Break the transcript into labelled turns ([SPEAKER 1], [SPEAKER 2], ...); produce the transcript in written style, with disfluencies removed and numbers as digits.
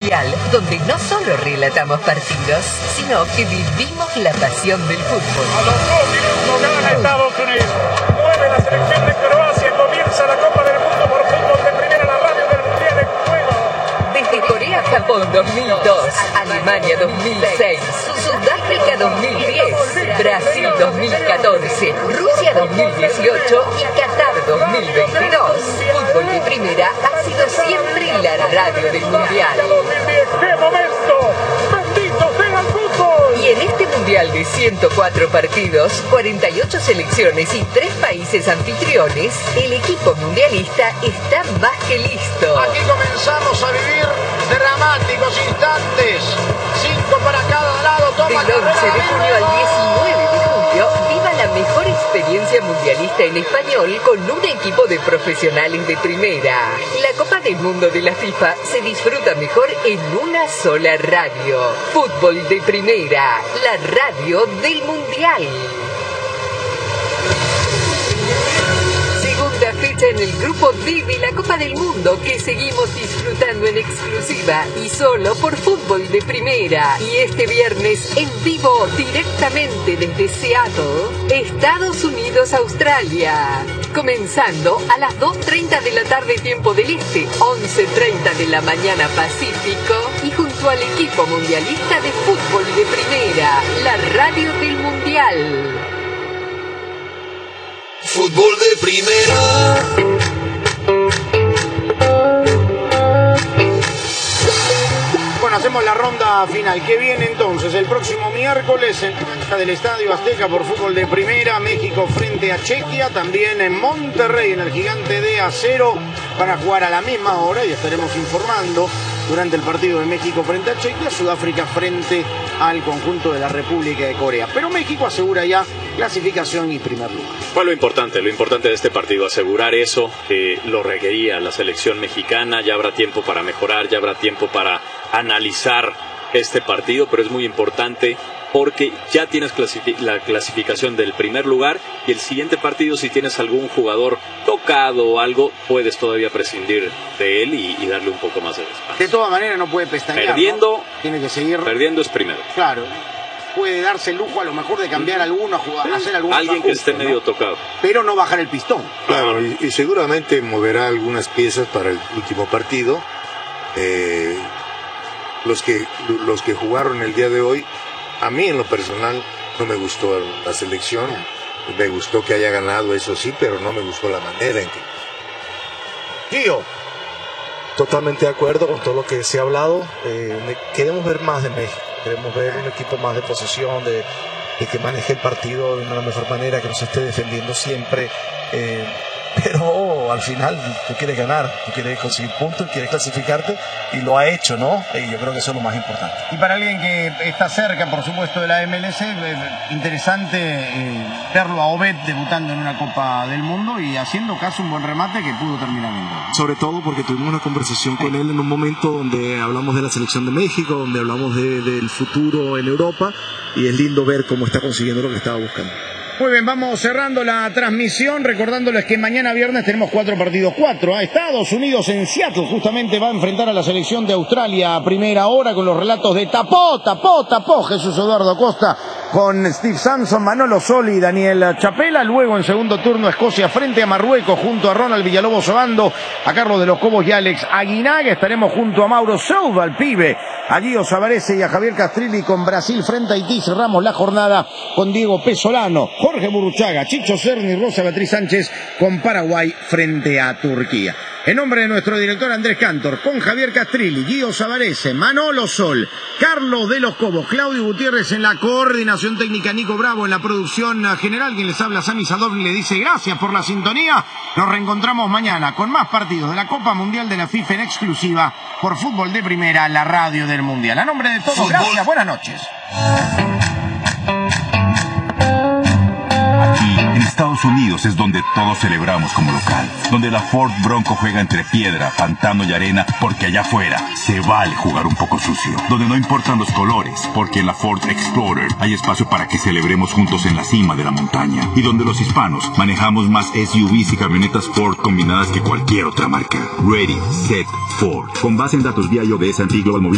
[SPEAKER 1] Mundial, donde no solo relatamos partidos, sino que vivimos la pasión del fútbol.
[SPEAKER 2] A los 2 minutos gana Estados Unidos. Mueve la selección de Croacia. Comienza la Copa del Mundo por fútbol de primera, la radio del Mundial en juego.
[SPEAKER 1] Desde Corea-Japón 2002, Alemania 2006, Sudáfrica 2010, Brasil 2014, Rusia 2018 y Qatar 2022. Fútbol de primera ha sido siempre la radio del Mundial.
[SPEAKER 2] ¡Qué momento! ¡Bendito sea el fútbol!
[SPEAKER 1] Y en este Mundial de 104 partidos, 48 selecciones y 3 países anfitriones, el equipo mundialista está más que listo.
[SPEAKER 3] Aquí comenzamos a vivir dramáticos instantes. 5 para cada lado. Toma
[SPEAKER 1] Del 11 de junio al 19 de julio, viva la mejor experiencia mundialista en español con un equipo de profesionales de primera. La Copa del Mundo de la FIFA se disfruta mejor en una sola radio. Fútbol de primera, la radio del Mundial. Segunda fecha en el grupo D de la Copa del Mundo que seguimos disfrutando en exclusiva y solo por Fútbol de Primera. Y este viernes en vivo directamente desde Seattle, Estados Unidos, Australia. Comenzando a las 2:30 de la tarde tiempo del Este, 11:30 de la mañana Pacífico y junto al equipo mundialista de Fútbol de Primera, la radio del Mundial.
[SPEAKER 4] Fútbol de primera.
[SPEAKER 3] Bueno, hacemos la ronda final. ¿Qué viene entonces? El próximo miércoles en la cancha del Estadio Azteca por Fútbol de Primera, México frente a Chequia. También en Monterrey, en el Gigante de Acero, van a jugar a la misma hora y estaremos informando durante el partido de México frente a Chequia, Sudáfrica frente al conjunto de la República de Corea. Pero México asegura ya clasificación y primer lugar.
[SPEAKER 5] Fue lo importante de este partido, asegurar eso, lo requería la selección mexicana. Ya habrá tiempo para mejorar, ya habrá tiempo para analizar este partido, pero es muy importante porque ya tienes la clasificación del primer lugar y el siguiente partido, si tienes algún jugador tocado o algo, puedes todavía prescindir de él y darle un poco más de descanso.
[SPEAKER 3] De todas maneras no puede pestañear,
[SPEAKER 5] perdiendo,
[SPEAKER 3] ¿no? Tiene que seguir.
[SPEAKER 5] Perdiendo es primero.
[SPEAKER 3] Claro. Puede darse el lujo a lo mejor de cambiar alguno, hacer algún
[SPEAKER 5] alguien que esté medio tocado.
[SPEAKER 3] Pero no bajar el pistón.
[SPEAKER 6] Claro, y seguramente moverá algunas piezas para el último partido. Los que jugaron el día de hoy, a mí en lo personal no me gustó la selección. Me gustó que haya ganado, eso sí, pero no me gustó la manera en que...
[SPEAKER 3] Tío.
[SPEAKER 7] Totalmente de acuerdo con todo lo que se ha hablado. Queremos ver más de México. Queremos ver un equipo más de posesión, de que maneje el partido de una mejor manera, que nos esté defendiendo siempre. Pero al final tú quieres ganar, tú quieres conseguir puntos, quieres clasificarte y lo ha hecho, ¿no? Y yo creo que eso es lo más importante.
[SPEAKER 3] Y para alguien que está cerca, por supuesto, de la MLS, interesante verlo a Obed debutando en una Copa del Mundo y haciendo casi un buen remate que pudo terminar en gol.
[SPEAKER 8] Sobre todo porque tuvimos una conversación con él en un momento donde hablamos de la selección de México, donde hablamos del futuro en Europa y es lindo ver cómo está consiguiendo lo que estaba buscando.
[SPEAKER 3] Muy bien, vamos cerrando la transmisión, recordándoles que mañana viernes tenemos 4 partidos. 4 a Estados Unidos en Seattle, justamente va a enfrentar a la selección de Australia a primera hora con los relatos de tapó, Jesús Eduardo Costa, con Steve Sampson, Manolo Soli y Daniel Chapela. Luego en segundo turno Escocia frente a Marruecos junto a Ronald Villalobos Obando, a Carlos de los Cobos y Alex Aguinaga. Estaremos junto a Mauro Sousa, el pibe, a Guido Savarese y a Javier Castrilli con Brasil frente a Haití. Cerramos la jornada con Diego Pesolano, Jorge Burruchaga, Chicho Cerny y Rosa Beatriz Sánchez con Paraguay frente a Turquía. En nombre de nuestro director Andrés Cantor, con Javier Castrilli, Guido Savarese, Manolo Sol, Carlos de los Cobos, Claudio Gutiérrez en la coordinación técnica, Nico Bravo en la producción general, quien les habla, Sami Sadovni, le dice gracias por la sintonía. Nos reencontramos mañana con más partidos de la Copa Mundial de la FIFA en exclusiva por Fútbol de Primera, la radio del Mundial. A nombre de todos, gracias, buenas noches.
[SPEAKER 9] En Estados Unidos es donde todos celebramos como local, donde la Ford Bronco juega entre piedra, pantano y arena, porque allá afuera se vale jugar un poco sucio, donde no importan los colores, porque en la Ford Explorer hay espacio para que celebremos juntos en la cima de la montaña, y donde los hispanos manejamos más SUVs y camionetas Ford combinadas que cualquier otra marca. Ready, Set, Ford. Con base en datos vía iOS, Anti Global Mobility